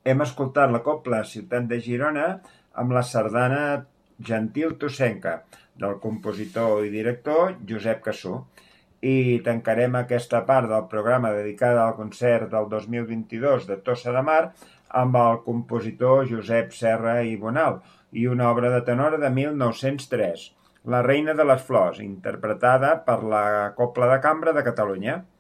Hem escoltat la cobla Ciutat de Girona amb la sardana Gentil Tossenca, del compositor i director Josep Cassú. I tancarem aquesta part del programa dedicada al concert del 2022 de Tossa de Mar amb el compositor Josep Serra i Bonal i una obra de tenor de 1903, La reina de les flors, interpretada per la Cobla de Cambra de Catalunya.